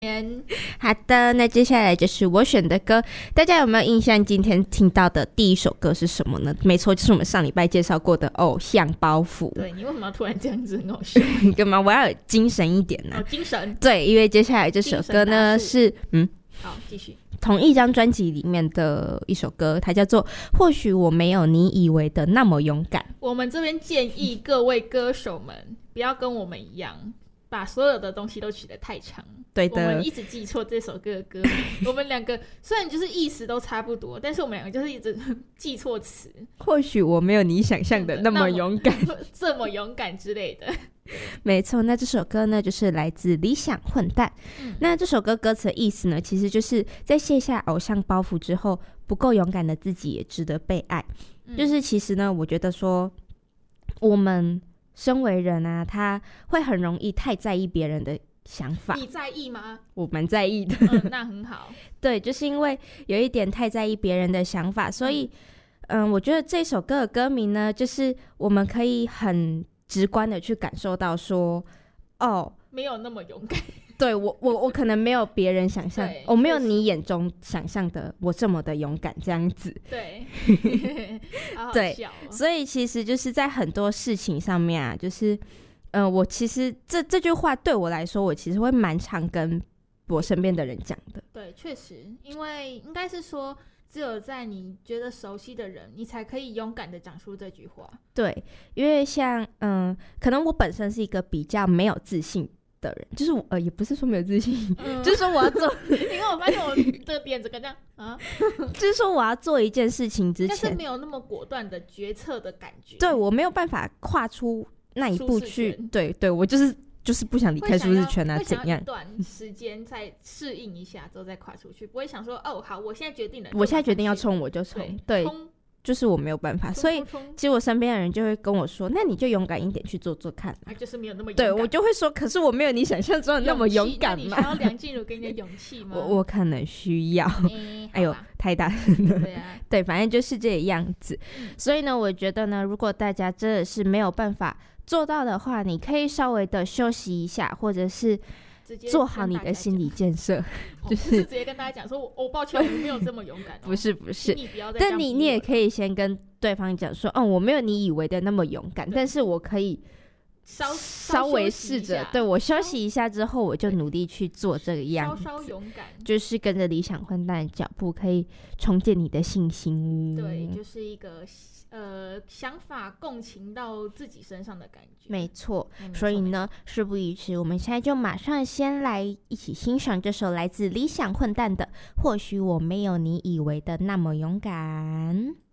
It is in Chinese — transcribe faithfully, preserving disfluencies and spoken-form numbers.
好的，那接下来就是我选的歌，大家有没有印象？今天听到的第一首歌是什么呢？没错，就是我们上礼拜介绍过的《偶像包袱》。 对，你为什么要突然这样子很好笑？ 干嘛？我要有精神一点呢、啊哦，精神。 对，因为接下来这首歌呢是嗯， 好，继续。 同一张专辑里面的一首歌，它叫做《或许我没有你以为的那么勇敢》。 我们这边建议各位歌手们不要跟我们一样，把所有的东西都取得太长。 对的， 我们一直记错这首歌的歌我们两个虽然就是意思都差不多，但是我们两个就是一直记错词。 或许我没有你想象的那么勇敢， 这么勇敢之类的。 没错，那这首歌呢，就是来自理想混蛋、嗯、那这首歌歌词的意思呢，其实就是在卸下偶像包袱之后，不够勇敢的自己也值得被爱、嗯、就是其实呢，我觉得说我们身为人啊，他会很容易太在意别人的想法。 你在意吗？ 我蛮在意的、 嗯、那很好对，就是因为有一点太在意别人的想法，所以嗯，我觉得这首歌的歌名呢，就是我们可以很直观的去感受到说，哦， 没有那么勇敢。 对，我我我可能没有别人想象，我、哦、没有你眼中想象的我这么的勇敢这样子。 对好好对笑、哦、 所以其实就是在很多事情上面啊，就是嗯、呃，我其实这这句话对我来说，我其实会蛮常跟我身边的人讲的。 对，确实，因为应该是说只有在你觉得熟悉的人，你才可以勇敢的讲出这句话。对， 因为像嗯，可能我本身是一个比较没有自信的人，就是我呃，也不是说没有自信，嗯、就是说我要做， 因为我发现我的点整个这样啊， 就是说我要做一件事情之前， 但是没有那么果断的决策的感觉。 对，我没有办法跨出那一步去，对对，我就是就是不想离开舒适圈啊，怎样？ 一段时间再适应一下之后再跨出去，不会想说哦，好，我现在决定了， 我现在决定要冲我就冲，对。对，就是我没有办法，所以其实我身边的人就会跟我说，那你就勇敢一点去做做看、啊、 就是没有那么勇敢。 对，我就会说，可是我没有你想象中的那么勇敢嘛。 那你需要梁静茹给你的勇气吗？ 我我可能需要、欸、哎呦太大声了。 对啊， 对，反正就是这个样子、嗯、所以呢我觉得呢，如果大家真的是没有办法做到的话，你可以稍微的休息一下，或者是做好你的心理建设，就是、 哦、不是直接跟大家讲说我、哦、抱歉我没有这么勇敢、哦、 不是不是， 你不要再但你你也可以先跟对方讲说，嗯，我没有你以为的那么勇敢，但是我可以稍稍微试着，对，我休息一下之后，我就努力去做这个样子， 稍稍勇敢， 就是跟着理想混蛋的脚步，可以重建你的信心。 对，就是一个呃想法共情到自己身上的感觉。 没错，所以呢，事不宜迟，我们现在就马上先来一起欣赏这首来自理想混蛋的《或许我没有你以为的那么勇敢》。